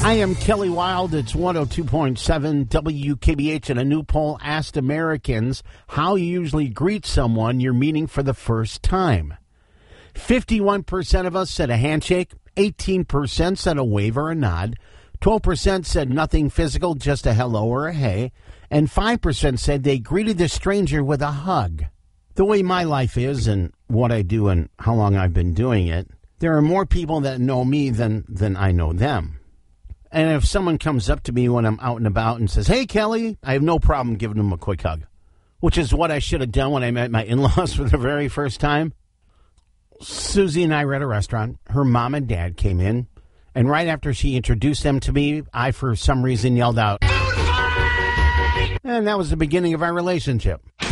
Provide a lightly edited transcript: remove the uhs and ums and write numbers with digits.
I am Kelly Wild. It's 102.7 WKBH, and a new poll asked Americans how you usually greet someone you're meeting for the first time. 51% of us said a handshake, 18% said a wave or a nod, 12% said nothing physical, just a hello or a hey, and 5% said they greeted the stranger with a hug. The way my life is and what I do and how long I've been doing it, there are more people that know me than I know them. And if someone comes up to me when I'm out and about and says, "Hey, Kelly," I have no problem giving them a quick hug, which is what I should have done when I met my in-laws for the very first time. Susie and I were at a restaurant. Her mom and dad came in, and right after she introduced them to me, I, for some reason, yelled out, "Food fight!" And that was the beginning of our relationship.